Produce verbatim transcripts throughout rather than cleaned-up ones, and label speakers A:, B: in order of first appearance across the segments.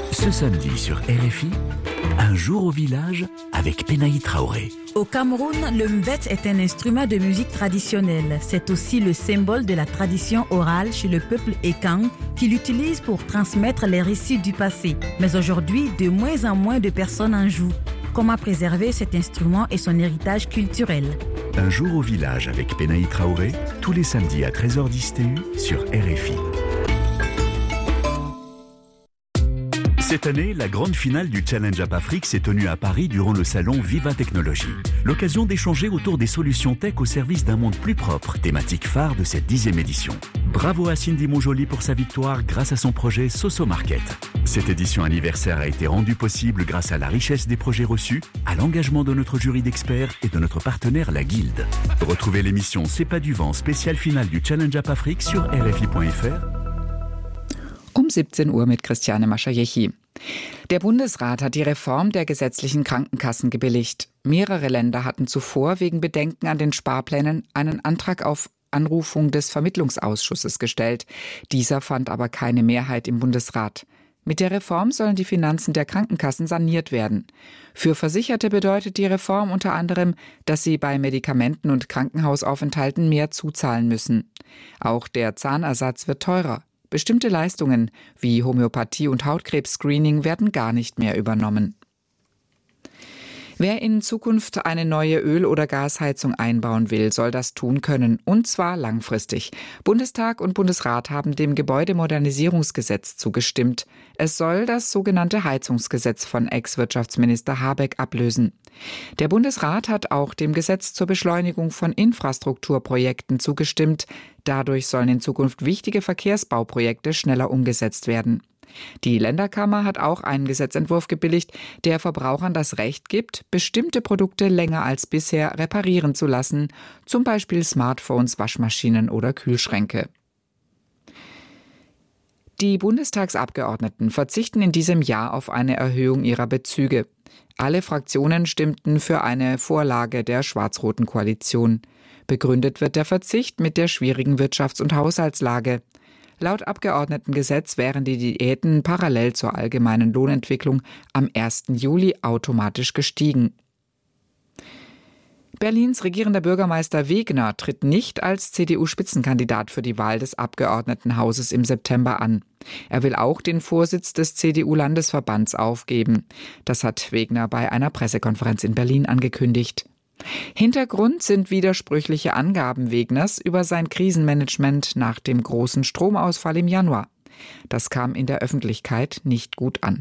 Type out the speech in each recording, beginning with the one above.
A: Ce samedi sur R F I, un jour au village avec Penaï Traoré.
B: Au Cameroun, le mbet est un instrument de musique traditionnelle. C'est aussi le symbole de la tradition orale chez le peuple Ekang qui l'utilise pour transmettre les récits du passé. Mais aujourd'hui, de moins en moins de personnes en jouent. Comment préserver cet instrument et son héritage culturel?
A: Un jour au village avec Penaï Traoré, tous les samedis à treize heures dix T U sur R F I. Cette année, la grande finale du Challenge App Afrique s'est tenue à Paris durant le salon Viva Technologie. L'occasion d'échanger autour des solutions tech au service d'un monde plus propre, thématique phare de cette dixième édition. Bravo à Cindy Monjoli pour sa victoire grâce à son projet Soso Market. Cette édition anniversaire a été rendue possible grâce à la richesse des projets reçus, à l'engagement de notre jury d'experts et de notre partenaire la Guilde. Retrouvez l'émission C'est pas du vent, spéciale finale du Challenge App Afrique sur R F I point F R.
C: Um siebzehn Uhr mit Christiane Maschajechi. Der Bundesrat hat die Reform der gesetzlichen Krankenkassen gebilligt. Mehrere Länder hatten zuvor wegen Bedenken an den Sparplänen einen Antrag auf Anrufung des Vermittlungsausschusses gestellt. Dieser fand aber keine Mehrheit im Bundesrat. Mit der Reform sollen die Finanzen der Krankenkassen saniert werden. Für Versicherte bedeutet die Reform unter anderem, dass sie bei Medikamenten und Krankenhausaufenthalten mehr zuzahlen müssen. Auch der Zahnersatz wird teurer. Bestimmte Leistungen wie Homöopathie und Hautkrebs-Screening werden gar nicht mehr übernommen. Wer in Zukunft eine neue Öl- oder Gasheizung einbauen will, soll das tun können, und zwar langfristig. Bundestag und Bundesrat haben dem Gebäudemodernisierungsgesetz zugestimmt. Es soll das sogenannte Heizungsgesetz von Ex-Wirtschaftsminister Habeck ablösen. Der Bundesrat hat auch dem Gesetz zur Beschleunigung von Infrastrukturprojekten zugestimmt. Dadurch sollen in Zukunft wichtige Verkehrsbauprojekte schneller umgesetzt werden. Die Länderkammer hat auch einen Gesetzentwurf gebilligt, der Verbrauchern das Recht gibt, bestimmte Produkte länger als bisher reparieren zu lassen, zum Beispiel Smartphones, Waschmaschinen oder Kühlschränke. Die Bundestagsabgeordneten verzichten in diesem Jahr auf eine Erhöhung ihrer Bezüge. Alle Fraktionen stimmten für eine Vorlage der schwarz-roten Koalition. Begründet wird der Verzicht mit der schwierigen Wirtschafts- und Haushaltslage. Laut Abgeordnetengesetz wären die Diäten parallel zur allgemeinen Lohnentwicklung am ersten Juli automatisch gestiegen. Berlins regierender Bürgermeister Wegner tritt nicht als C D U-Spitzenkandidat für die Wahl des Abgeordnetenhauses im September an. Er will auch den Vorsitz des C D U-Landesverbands aufgeben. Das hat Wegner bei einer Pressekonferenz in Berlin angekündigt. Hintergrund sind widersprüchliche Angaben Wegners über sein Krisenmanagement nach dem großen Stromausfall im Januar. Das kam in der Öffentlichkeit nicht gut an.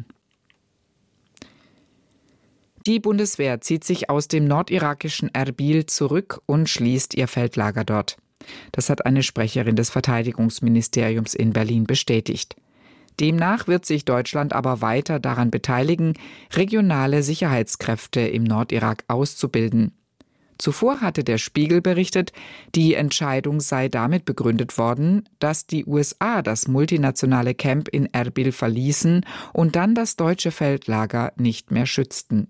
C: Die Bundeswehr zieht sich aus dem nordirakischen Erbil zurück und schließt ihr Feldlager dort. Das hat eine Sprecherin des Verteidigungsministeriums in Berlin bestätigt. Demnach wird sich Deutschland aber weiter daran beteiligen, regionale Sicherheitskräfte im Nordirak auszubilden. Zuvor hatte der Spiegel berichtet, die Entscheidung sei damit begründet worden, dass die U S A das multinationale Camp in Erbil verließen und dann das deutsche Feldlager nicht mehr schützten.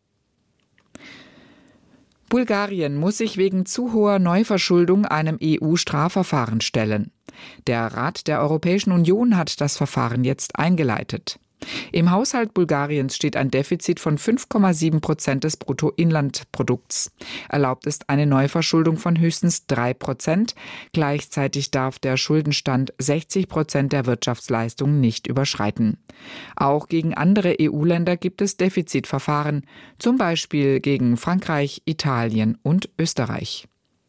C: Bulgarien muss sich wegen zu hoher Neuverschuldung einem E U-Strafverfahren stellen. Der Rat der Europäischen Union hat das Verfahren jetzt eingeleitet. Im Haushalt Bulgariens steht ein Defizit von fünf Komma sieben Prozent des Bruttoinlandprodukts. Erlaubt ist eine Neuverschuldung von höchstens drei Prozent. Gleichzeitig darf der Schuldenstand sechzig Prozent der Wirtschaftsleistung nicht überschreiten. Auch gegen andere E U-Länder gibt es Defizitverfahren, zum Beispiel gegen Frankreich, Italien und Österreich.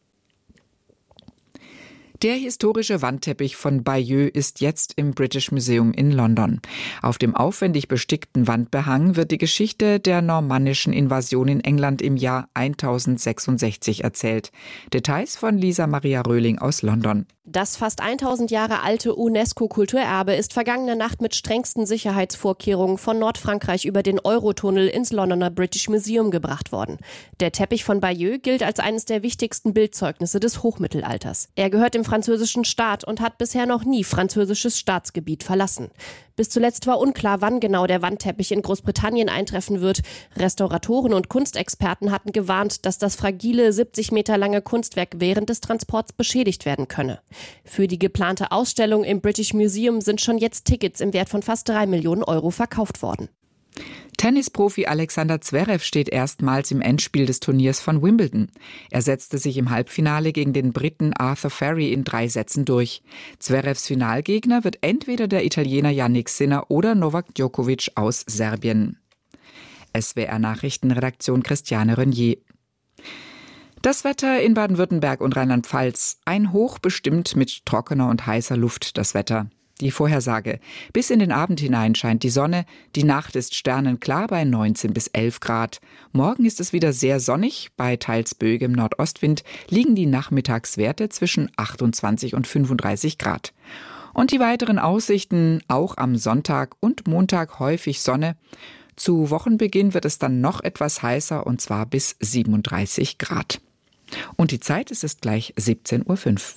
C: Der historische Wandteppich von Bayeux ist jetzt im British Museum in London. Auf dem aufwendig bestickten Wandbehang wird die Geschichte der normannischen Invasion in England im Jahr tausendsechsundsechzig erzählt. Details von Lisa Maria Röhling aus London.
D: Das fast tausend Jahre alte UNESCO-Kulturerbe ist vergangene Nacht mit strengsten Sicherheitsvorkehrungen von Nordfrankreich über den Eurotunnel ins Londoner British Museum gebracht worden. Der Teppich von Bayeux gilt als eines der wichtigsten Bildzeugnisse des Hochmittelalters. Er gehört im französischen Staat und hat bisher noch nie französisches Staatsgebiet verlassen. Bis zuletzt war unklar, wann genau der Wandteppich in Großbritannien eintreffen wird. Restauratoren und Kunstexperten hatten gewarnt, dass das fragile siebzig Meter lange Kunstwerk während des Transports beschädigt werden könne. Für die geplante Ausstellung im British Museum sind schon jetzt Tickets im Wert von fast drei Millionen Euro verkauft worden.
C: Tennisprofi Alexander Zverev steht erstmals im Endspiel des Turniers von Wimbledon. Er setzte sich im Halbfinale gegen den Briten Arthur Ferry in drei Sätzen durch. Zverevs Finalgegner wird entweder der Italiener Jannik Sinner oder Novak Djokovic aus Serbien. S W R Nachrichtenredaktion Christiane Renier. Das Wetter in Baden-Württemberg und Rheinland-Pfalz. Ein Hoch bestimmt mit trockener und heißer Luft das Wetter. Die Vorhersage. Bis in den Abend hinein scheint die Sonne. Die Nacht ist sternenklar bei neunzehn bis elf Grad. Morgen ist es wieder sehr sonnig. Bei teils böigem Nordostwind liegen die Nachmittagswerte zwischen achtundzwanzig und fünfunddreißig Grad. Und die weiteren Aussichten, auch am Sonntag und Montag häufig Sonne. Zu Wochenbeginn wird es dann noch etwas heißer, und zwar bis siebenunddreißig Grad. Und die Zeit ist es gleich siebzehn Uhr fünf.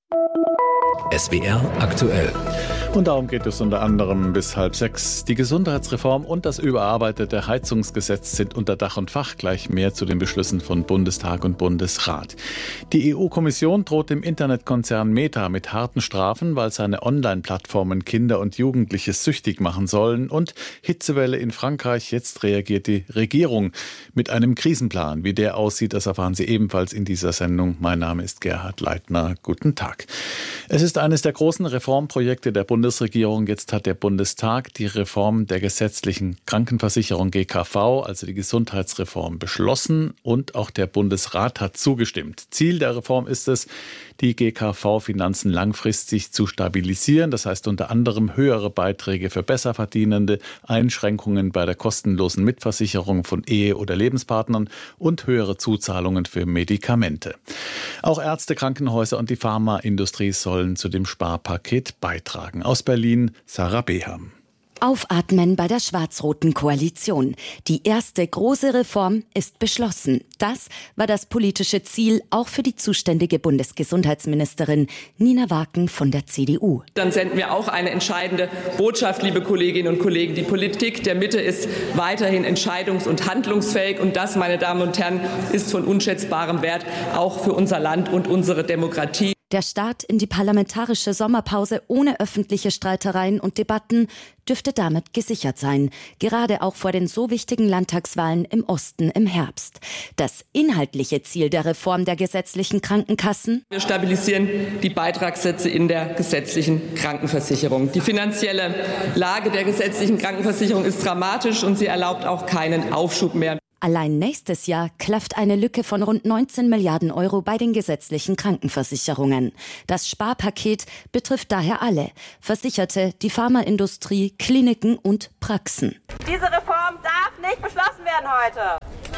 E: S W R aktuell.
F: Und darum geht es unter anderem bis halb sechs. Die Gesundheitsreform und das überarbeitete Heizungsgesetz sind unter Dach und Fach. Gleich mehr zu den Beschlüssen von Bundestag und Bundesrat. Die E U-Kommission droht dem Internetkonzern Meta mit harten Strafen, weil seine Online-Plattformen Kinder und Jugendliche süchtig machen sollen. Und Hitzewelle in Frankreich. Jetzt reagiert die Regierung mit einem Krisenplan. Wie der aussieht, das erfahren Sie ebenfalls in dieser Sendung. Mein Name ist Gerhard Leitner. Guten Tag. Es ist eines der großen Reformprojekte der Bundesregierung. Jetzt hat der Bundestag die Reform der gesetzlichen Krankenversicherung G K V, also die Gesundheitsreform, beschlossen, und auch der Bundesrat hat zugestimmt. Ziel der Reform ist es, die G K V-Finanzen langfristig zu stabilisieren. Das heißt unter anderem höhere Beiträge für Besserverdienende, Einschränkungen bei der kostenlosen Mitversicherung von Ehe- oder Lebenspartnern und höhere Zuzahlungen für Medikamente. Auch Ärzte, Krankenhäuser und die Pharmaindustrie sollen zu dem Sparpaket beitragen. Aus Berlin, Sarah Beham.
G: Aufatmen bei der schwarz-roten Koalition. Die erste große Reform ist beschlossen. Das war das politische Ziel auch für die zuständige Bundesgesundheitsministerin Nina Waken von der C D U.
H: Dann senden wir auch eine entscheidende Botschaft, liebe Kolleginnen und Kollegen. Die Politik der Mitte ist weiterhin entscheidungs- und handlungsfähig. Und das, meine Damen und Herren, ist von unschätzbarem Wert, auch für unser Land und unsere Demokratie.
G: Der Start in die parlamentarische Sommerpause ohne öffentliche Streitereien und Debatten dürfte damit gesichert sein, gerade auch vor den so wichtigen Landtagswahlen im Osten im Herbst. Das inhaltliche Ziel der Reform der gesetzlichen Krankenkassen:
H: Wir stabilisieren die Beitragssätze in der gesetzlichen Krankenversicherung. Die finanzielle Lage der gesetzlichen Krankenversicherung ist dramatisch und sie erlaubt auch keinen Aufschub mehr.
G: Allein nächstes Jahr klafft eine Lücke von rund neunzehn Milliarden Euro bei den gesetzlichen Krankenversicherungen. Das Sparpaket betrifft daher alle: Versicherte, die Pharmaindustrie, Kliniken und Praxen.
I: Diese Reform darf nicht beschlossen werden heute.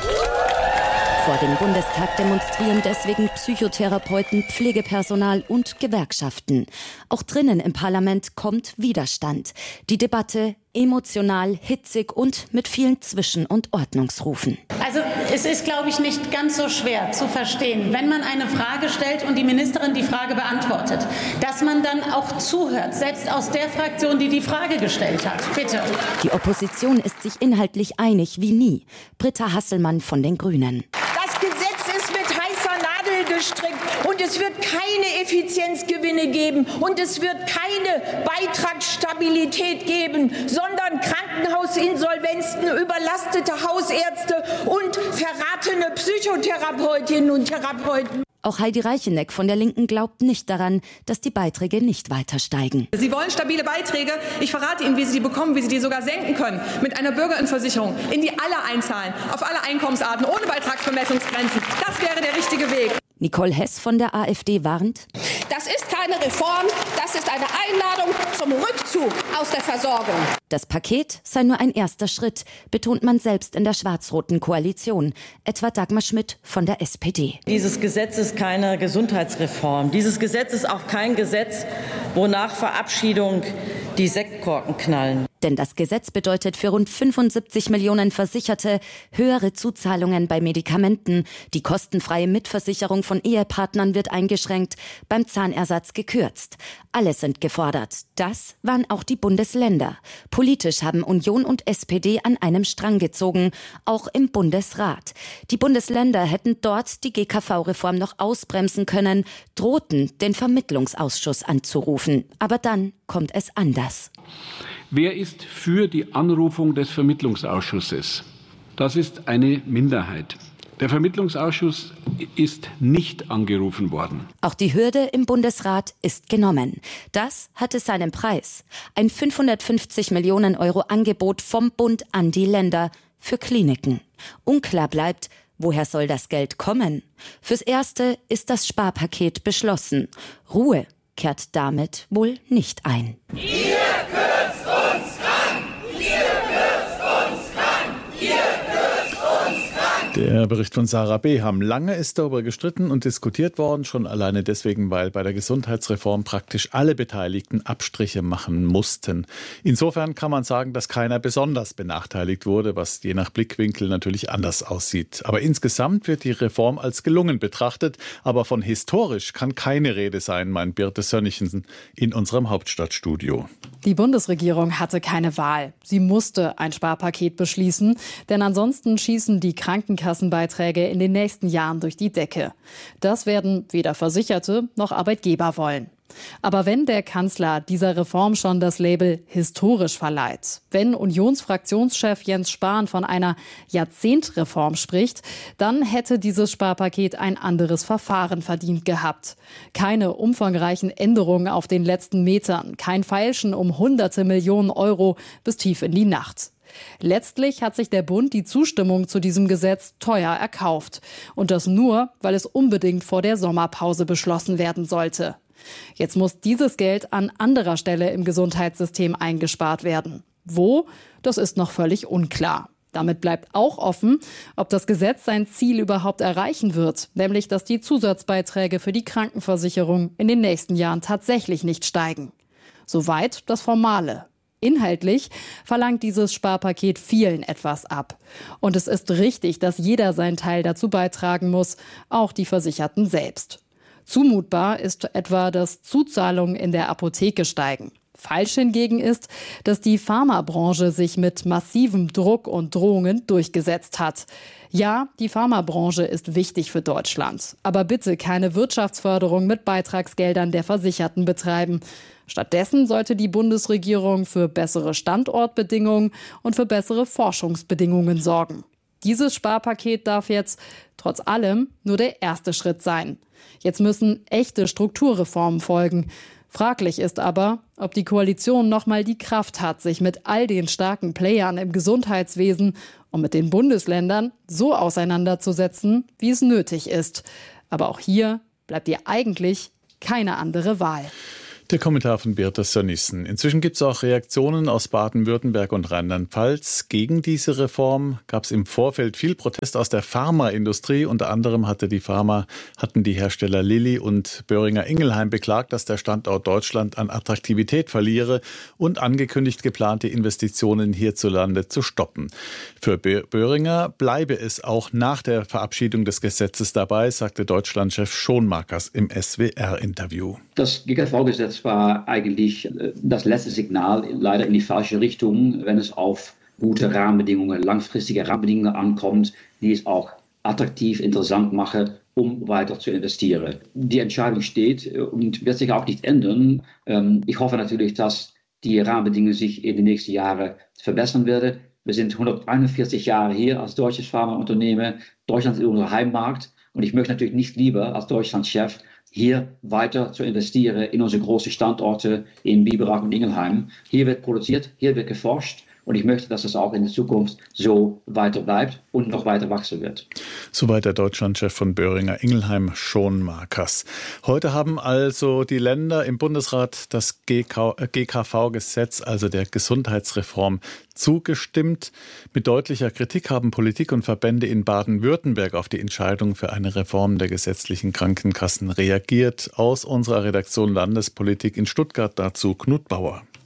G: Vor dem Bundestag demonstrieren deswegen Psychotherapeuten, Pflegepersonal und Gewerkschaften. Auch drinnen im Parlament kommt Widerstand. Die Debatte emotional, hitzig und mit vielen Zwischen- und Ordnungsrufen.
J: Also es ist, glaube ich, nicht ganz so schwer zu verstehen, wenn man eine Frage stellt und die Ministerin die Frage beantwortet, dass man dann auch zuhört, selbst aus der Fraktion, die die Frage gestellt hat. Bitte.
G: Die Opposition ist sich inhaltlich einig wie nie. Britta Hasselmann von den Grünen.
K: Das Gesetz ist mit heißer Nadel gestrickt und es wird keine Effizienzgewinne geben und es wird keine Beitragsstabilität geben, sondern Krankenhausinsolvenzen, überlastete Hausärzte und verratene Psychotherapeutinnen und Therapeuten.
G: Auch Heidi Reicheneck von der Linken glaubt nicht daran, dass die Beiträge nicht weiter steigen.
L: Sie wollen stabile Beiträge. Ich verrate Ihnen, wie Sie die bekommen, wie Sie die sogar senken können. Mit einer Bürgerinnenversicherung, in die alle einzahlen, auf alle Einkommensarten, ohne Beitragsbemessungsgrenzen. Das wäre der richtige Weg.
G: Nicole Hess von der AfD warnt:
M: Das ist keine Reform, das ist eine Einladung zum Rückzug aus der Versorgung.
G: Das Paket sei nur ein erster Schritt, betont man selbst in der schwarz-roten Koalition, etwa Dagmar Schmidt von der S P D.
N: Dieses Gesetz ist keine Gesundheitsreform. Dieses Gesetz ist auch kein Gesetz, wo nach Verabschiedung die Sektkorken knallen.
G: Denn das Gesetz bedeutet für rund fünfundsiebzig Millionen Versicherte höhere Zuzahlungen bei Medikamenten. Die kostenfreie Mitversicherung von Ehepartnern wird eingeschränkt, beim Zahnersatz gekürzt. Alle sind gefordert. Das waren auch die Bundesländer. Politisch haben Union und S P D an einem Strang gezogen, auch im Bundesrat. Die Bundesländer hätten dort die G K V-Reform noch ausbremsen können, drohten, den Vermittlungsausschuss anzurufen. Aber dann kommt es anders.
O: Wer ist für die Anrufung des Vermittlungsausschusses? Das ist eine Minderheit. Der Vermittlungsausschuss ist nicht angerufen worden.
G: Auch die Hürde im Bundesrat ist genommen. Das hatte seinen Preis. Ein fünfhundertfünfzig Millionen Euro Angebot vom Bund an die Länder für Kliniken. Unklar bleibt, woher soll das Geld kommen? Fürs Erste ist das Sparpaket beschlossen. Ruhe kehrt damit wohl nicht ein.
P: Ihr kürzt uns krank! Ihr kürzt uns krank! Ihr kürzt uns krank!
F: Der Bericht von Sarah Beham. Lange ist darüber gestritten und diskutiert worden, schon alleine deswegen, weil bei der Gesundheitsreform praktisch alle Beteiligten Abstriche machen mussten. Insofern kann man sagen, dass keiner besonders benachteiligt wurde, was je nach Blickwinkel natürlich anders aussieht. Aber insgesamt wird die Reform als gelungen betrachtet, aber von historisch kann keine Rede sein, meint Birte Sönnigsen in unserem Hauptstadtstudio.
Q: Die Bundesregierung hatte keine Wahl. Sie musste ein Sparpaket beschließen, denn ansonsten schießen die Krankenkassenbeiträge in den nächsten Jahren durch die Decke. Das werden weder Versicherte noch Arbeitgeber wollen. Aber wenn der Kanzler dieser Reform schon das Label historisch verleiht, wenn Unionsfraktionschef Jens Spahn von einer Jahrzehntreform spricht, dann hätte dieses Sparpaket ein anderes Verfahren verdient gehabt. Keine umfangreichen Änderungen auf den letzten Metern, kein Feilschen um hunderte Millionen Euro bis tief in die Nacht. Letztlich hat sich der Bund die Zustimmung zu diesem Gesetz teuer erkauft. Und das nur, weil es unbedingt vor der Sommerpause beschlossen werden sollte. Jetzt muss dieses Geld an anderer Stelle im Gesundheitssystem eingespart werden. Wo? Das ist noch völlig unklar. Damit bleibt auch offen, ob das Gesetz sein Ziel überhaupt erreichen wird, nämlich dass die Zusatzbeiträge für die Krankenversicherung in den nächsten Jahren tatsächlich nicht steigen. Soweit das Formale. Inhaltlich verlangt dieses Sparpaket vielen etwas ab. Und es ist richtig, dass jeder seinen Teil dazu beitragen muss, auch die Versicherten selbst. Zumutbar ist etwa, dass Zuzahlungen in der Apotheke steigen. Falsch hingegen ist, dass die Pharmabranche sich mit massivem Druck und Drohungen durchgesetzt hat. Ja, die Pharmabranche ist wichtig für Deutschland. Aber bitte keine Wirtschaftsförderung mit Beitragsgeldern der Versicherten betreiben. Stattdessen sollte die Bundesregierung für bessere Standortbedingungen und für bessere Forschungsbedingungen sorgen. Dieses Sparpaket darf jetzt trotz allem nur der erste Schritt sein. Jetzt müssen echte Strukturreformen folgen. Fraglich ist aber, ob die Koalition noch mal die Kraft hat, sich mit all den starken Playern im Gesundheitswesen und mit den Bundesländern so auseinanderzusetzen, wie es nötig ist. Aber auch hier bleibt ihr eigentlich keine andere Wahl.
F: Der Kommentar von Birte Sönnigsen. Inzwischen gibt es auch Reaktionen aus Baden-Württemberg und Rheinland-Pfalz. Gegen diese Reform gab es im Vorfeld viel Protest aus der Pharmaindustrie. Unter anderem hatte die Pharma, hatten die Hersteller Lilly und Boehringer Ingelheim beklagt, dass der Standort Deutschland an Attraktivität verliere und angekündigt, geplante Investitionen hierzulande zu stoppen. Für Boehringer bleibe es auch nach der Verabschiedung des Gesetzes dabei, sagte Deutschlandchef Schonmakers im S W R-Interview.
R: Das G K V-Gesetz war eigentlich das letzte Signal, leider in die falsche Richtung, wenn es auf gute Rahmenbedingungen, langfristige Rahmenbedingungen ankommt, die es auch attraktiv, interessant machen, um weiter zu investieren. Die Entscheidung steht und wird sich auch nicht ändern. Ich hoffe natürlich, dass die Rahmenbedingungen sich in den nächsten Jahren verbessern werden. Wir sind hunderteinundvierzig Jahre hier als deutsches Pharmaunternehmen. Deutschland ist unser Heimmarkt und ich möchte natürlich nicht lieber als Deutschlandchef hier weiter zu investieren in unsere großen Standorte in Biberach und Ingelheim. Hier wird produziert, hier wird geforscht und ich möchte, dass es auch in der Zukunft so weiter bleibt und noch weiter wachsen wird.
F: Soweit der Deutschlandchef von Boehringer Ingelheim, Schonmakers. Heute haben also die Länder im Bundesrat das G K V-Gesetz, also der Gesundheitsreform, zugestimmt. Mit deutlicher Kritik haben Politik und Verbände in Baden-Württemberg auf die Entscheidung für eine Reform der gesetzlichen Krankenkassen reagiert. Aus unserer Redaktion Landespolitik in Stuttgart dazu Knut Bauer.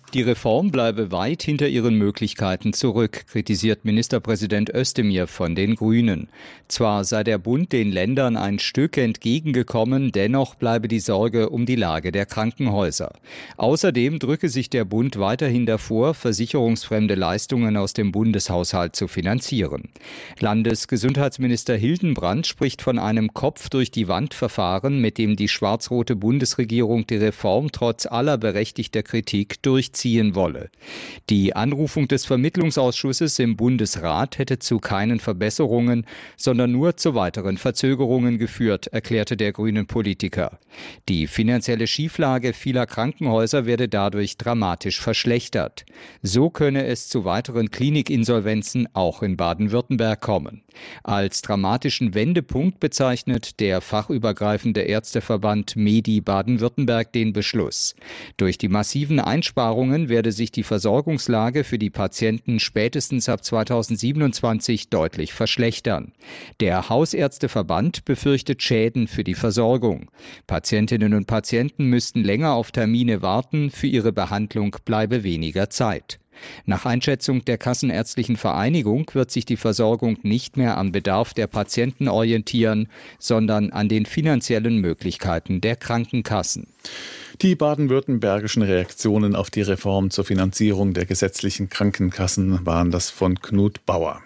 S: Die Reform bleibe weit hinter ihren Möglichkeiten zurück, kritisiert Ministerpräsident Özdemir von den Grünen. Zwar sei der Bund den Ländern ein Stück entgegengekommen, dennoch bleibe die Sorge um die Lage der Krankenhäuser. Außerdem drücke sich der Bund weiterhin davor, versicherungsfremde Leistungen aus dem Bundeshaushalt zu finanzieren. Landesgesundheitsminister Hildenbrand spricht von einem Kopf-durch-die-Wand-Verfahren, mit dem die schwarz-rote Bundesregierung die Reform trotz aller berechtigter Kritik durchzieht. ziehen wolle. Die Anrufung des Vermittlungsausschusses im Bundesrat hätte zu keinen Verbesserungen, sondern nur zu weiteren Verzögerungen geführt, erklärte der grünen Politiker. Die finanzielle Schieflage vieler Krankenhäuser werde dadurch dramatisch verschlechtert. So könne es zu weiteren Klinikinsolvenzen auch in Baden-Württemberg kommen. Als dramatischen Wendepunkt bezeichnet der fachübergreifende Ärzteverband Medi Baden-Württemberg den Beschluss. Durch die massiven Einsparungen werde sich die Versorgungslage für die Patienten spätestens ab zweitausendsiebenundzwanzig deutlich verschlechtern. Der Hausärzteverband befürchtet Schäden für die Versorgung. Patientinnen und Patienten müssten länger auf Termine warten, für ihre Behandlung bleibe weniger Zeit. Nach Einschätzung der Kassenärztlichen Vereinigung wird sich die Versorgung nicht mehr am Bedarf der Patienten orientieren, sondern an den finanziellen Möglichkeiten der Krankenkassen.
F: Die baden-württembergischen Reaktionen auf die Reform zur Finanzierung der gesetzlichen Krankenkassen waren das von Knut Bauer.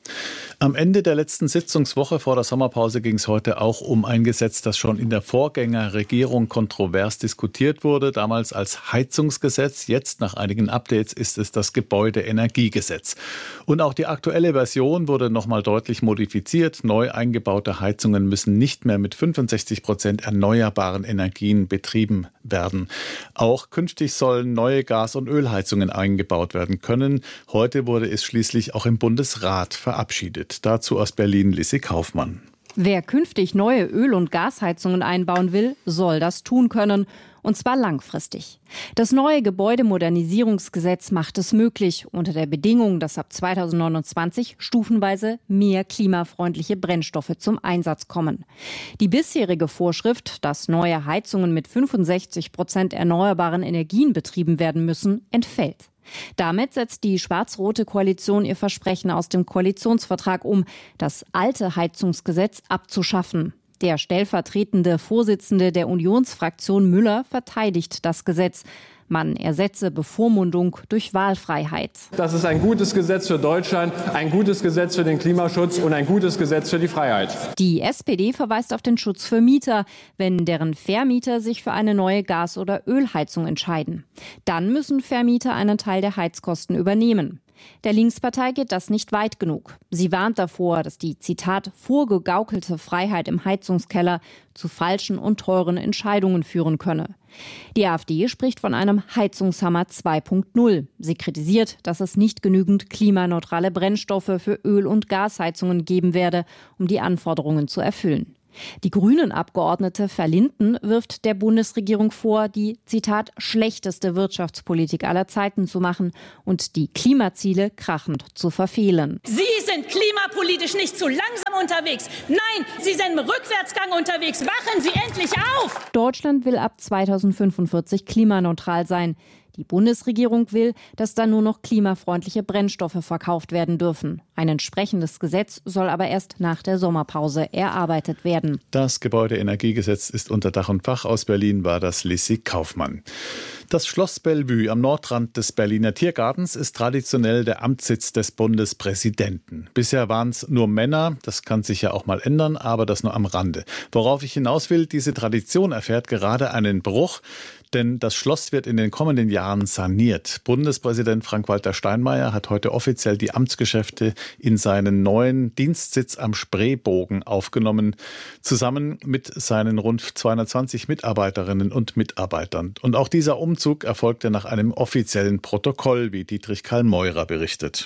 F: Am Ende der letzten Sitzungswoche vor der Sommerpause ging es heute auch um ein Gesetz, das schon in der Vorgängerregierung kontrovers diskutiert wurde, damals als Heizungsgesetz. Jetzt, nach einigen Updates, ist es das Gebäudeenergiegesetz. Und auch die aktuelle Version wurde nochmal deutlich modifiziert. Neu eingebaute Heizungen müssen nicht mehr mit fünfundsechzig Prozent erneuerbaren Energien betrieben werden. Auch künftig sollen neue Gas- und Ölheizungen eingebaut werden können. Heute wurde es schließlich auch im Bundesrat verabschiedet. Dazu aus Berlin Lissi Kaufmann.
T: Wer künftig neue Öl- und Gasheizungen einbauen will, soll das tun können. Und zwar langfristig. Das neue Gebäudemodernisierungsgesetz macht es möglich, unter der Bedingung, dass ab zweitausendneunundzwanzig stufenweise mehr klimafreundliche Brennstoffe zum Einsatz kommen. Die bisherige Vorschrift, dass neue Heizungen mit fünfundsechzig Prozent erneuerbaren Energien betrieben werden müssen, entfällt. Damit setzt die schwarz-rote Koalition ihr Versprechen aus dem Koalitionsvertrag um, das alte Heizungsgesetz abzuschaffen. Der stellvertretende Vorsitzende der Unionsfraktion Müller verteidigt das Gesetz. Man ersetze Bevormundung durch Wahlfreiheit.
U: Das ist ein gutes Gesetz für Deutschland, ein gutes Gesetz für den Klimaschutz und ein gutes Gesetz für die Freiheit.
T: Die S P D verweist auf den Schutz für Mieter, wenn deren Vermieter sich für eine neue Gas- oder Ölheizung entscheiden. Dann müssen Vermieter einen Teil der Heizkosten übernehmen. Der Linkspartei geht das nicht weit genug. Sie warnt davor, dass die, Zitat, vorgegaukelte Freiheit im Heizungskeller zu falschen und teuren Entscheidungen führen könne. Die AfD spricht von einem Heizungshammer zwei Punkt null. Sie kritisiert, dass es nicht genügend klimaneutrale Brennstoffe für Öl- und Gasheizungen geben werde, um die Anforderungen zu erfüllen. Die Grünen-Abgeordnete Verlinden wirft der Bundesregierung vor, die, Zitat, schlechteste Wirtschaftspolitik aller Zeiten zu machen und die Klimaziele krachend zu verfehlen.
V: Sie sind klimapolitisch nicht zu langsam unterwegs. Nein, Sie sind im Rückwärtsgang unterwegs. Wachen Sie endlich auf!
T: Deutschland will ab zweitausendfünfundvierzig klimaneutral sein. Die Bundesregierung will, dass dann nur noch klimafreundliche Brennstoffe verkauft werden dürfen. Ein entsprechendes Gesetz soll aber erst nach der Sommerpause erarbeitet werden.
F: Das Gebäudeenergiegesetz ist unter Dach und Fach. Aus Berlin war das Lissi Kaufmann. Das Schloss Bellevue am Nordrand des Berliner Tiergartens ist traditionell der Amtssitz des Bundespräsidenten. Bisher waren es nur Männer, das kann sich ja auch mal ändern, aber das nur am Rande. Worauf ich hinaus will, diese Tradition erfährt gerade einen Bruch, denn das Schloss wird in den kommenden Jahren saniert. Bundespräsident Frank-Walter Steinmeier hat heute offiziell die Amtsgeschäfte in seinen neuen Dienstsitz am Spreebogen aufgenommen, zusammen mit seinen rund zweihundertzwanzig Mitarbeiterinnen und Mitarbeitern. Und auch dieser Umzug erfolgte nach einem offiziellen Protokoll, wie Dietrich Karl-Meurer berichtet.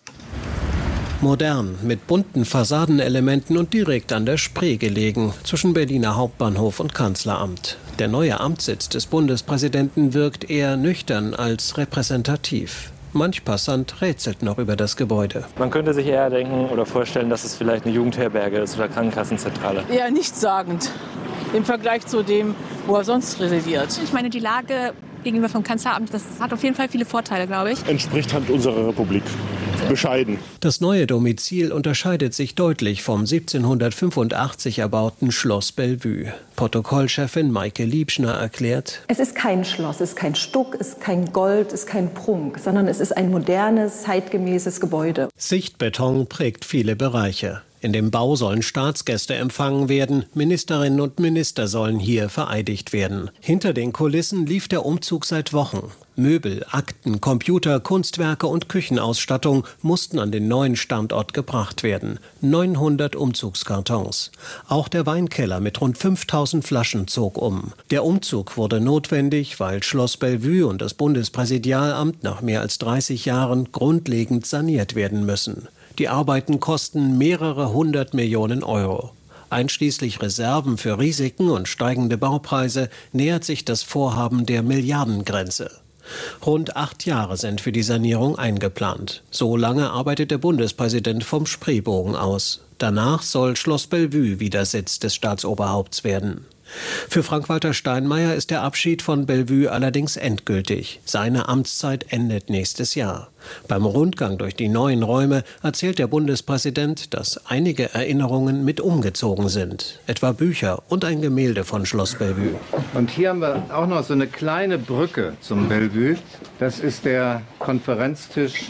W: Modern, mit bunten Fassadenelementen und direkt an der Spree gelegen, zwischen Berliner Hauptbahnhof und Kanzleramt. Der neue Amtssitz des Bundespräsidenten wirkt eher nüchtern als repräsentativ. Manch Passant rätselt noch über das Gebäude.
X: Man könnte sich eher denken oder vorstellen, dass es vielleicht eine Jugendherberge ist oder Krankenkassenzentrale.
Y: Eher nichtssagend im Vergleich zu dem, wo er sonst residiert.
Z: Ich meine, die Lage
A: gegenüber vom Kanzleramt. Das hat auf jeden Fall viele Vorteile, glaube ich.
B: Entspricht halt unserer Republik. Bescheiden.
W: Das neue Domizil unterscheidet sich deutlich vom siebzehnhundertfünfundachtzig erbauten Schloss Bellevue. Protokollchefin Maike Liebschner erklärt:
C: Es ist kein Schloss, es ist kein Stuck, es ist kein Gold, es ist kein Prunk, sondern es ist ein modernes, zeitgemäßes Gebäude.
W: Sichtbeton prägt viele Bereiche. In dem Bau sollen Staatsgäste empfangen werden, Ministerinnen und Minister sollen hier vereidigt werden. Hinter den Kulissen lief der Umzug seit Wochen. Möbel, Akten, Computer, Kunstwerke und Küchenausstattung mussten an den neuen Standort gebracht werden. neunhundert Umzugskartons. Auch der Weinkeller mit rund fünftausend Flaschen zog um. Der Umzug wurde notwendig, weil Schloss Bellevue und das Bundespräsidialamt nach mehr als dreißig Jahren grundlegend saniert werden müssen. Die Arbeiten kosten mehrere hundert Millionen Euro. Einschließlich Reserven für Risiken und steigende Baupreise nähert sich das Vorhaben der Milliardengrenze. Rund acht Jahre sind für die Sanierung eingeplant. So lange arbeitet der Bundespräsident vom Spreebogen aus. Danach soll Schloss Bellevue wieder Sitz des Staatsoberhaupts werden. Für Frank-Walter Steinmeier ist der Abschied von Bellevue allerdings endgültig. Seine Amtszeit endet nächstes Jahr. Beim Rundgang durch die neuen Räume erzählt der Bundespräsident, dass einige Erinnerungen mit umgezogen sind. Etwa Bücher und ein Gemälde von Schloss Bellevue.
D: Und hier haben wir auch noch so eine kleine Brücke zum Bellevue. Das ist der Konferenztisch,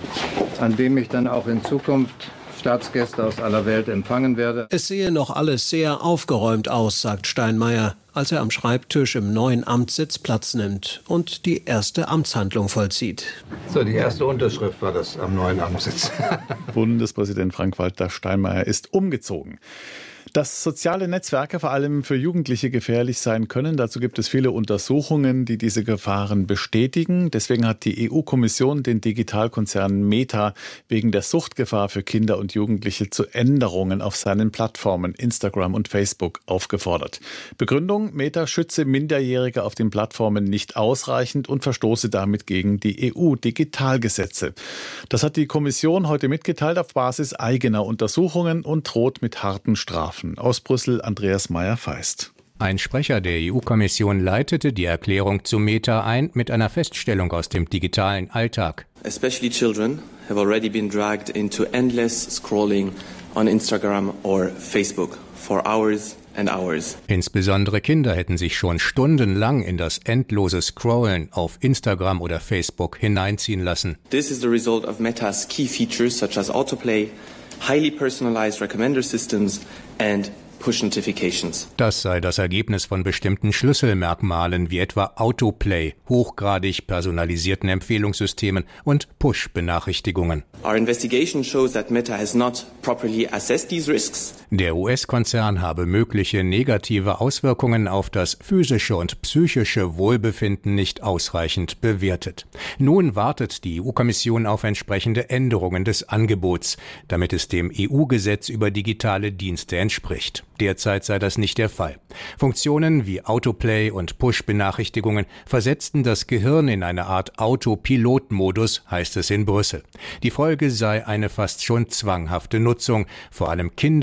D: an dem ich dann auch in Zukunft Staatsgäste aus aller Welt empfangen werde.
W: Es sehe noch alles sehr aufgeräumt aus, sagt Steinmeier, als er am Schreibtisch im neuen Amtssitz Platz nimmt und die erste Amtshandlung vollzieht.
D: So, die erste Unterschrift war das am neuen Amtssitz.
F: Bundespräsident Frank-Walter Steinmeier ist umgezogen. Dass soziale Netzwerke vor allem für Jugendliche gefährlich sein können, dazu gibt es viele Untersuchungen, die diese Gefahren bestätigen. Deswegen hat die E U-Kommission den Digitalkonzern Meta wegen der Suchtgefahr für Kinder und Jugendliche zu Änderungen auf seinen Plattformen Instagram und Facebook aufgefordert. Begründung: Meta schütze Minderjährige auf den Plattformen nicht ausreichend und verstoße damit gegen die E U-Digitalgesetze. Das hat die Kommission heute mitgeteilt auf Basis eigener Untersuchungen und droht mit harten Strafen. Aus Brüssel Andreas Meyer-Feist.
Y: Ein Sprecher der E U-Kommission leitete die Erklärung zu Meta ein mit einer Feststellung aus dem digitalen Alltag.
Z: Especially children have already been dragged into endless scrolling on Instagram or Facebook for hours and hours.
Y: Insbesondere Kinder hätten sich schon stundenlang in das endlose Scrollen auf Instagram oder Facebook hineinziehen lassen.
Z: This is the result of Meta's key features such as autoplay, highly personalized recommender systems and Push Notifications.
Y: Das sei das Ergebnis von bestimmten Schlüsselmerkmalen wie etwa Autoplay, hochgradig personalisierten Empfehlungssystemen und Push-Benachrichtigungen.
Z: Our investigation shows that Meta has not properly assessed these risks.
Y: Der U S-Konzern habe mögliche negative Auswirkungen auf das physische und psychische Wohlbefinden nicht ausreichend bewertet. Nun wartet die E U-Kommission auf entsprechende Änderungen des Angebots, damit es dem E U-Gesetz über digitale Dienste entspricht. Derzeit sei das nicht der Fall. Funktionen wie Autoplay und Push-Benachrichtigungen versetzten das Gehirn in eine Art Autopilot-Modus, heißt es in Brüssel. Die Folge sei eine fast schon zwanghafte Nutzung, vor allem Kinder